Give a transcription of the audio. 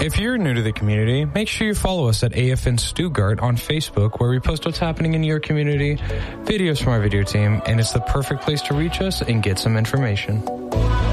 If you're new to the community, make sure you follow us at AFN Stuttgart on Facebook, where we post what's happening in your community, videos from our video team, and it's the perfect place to reach us and get some information.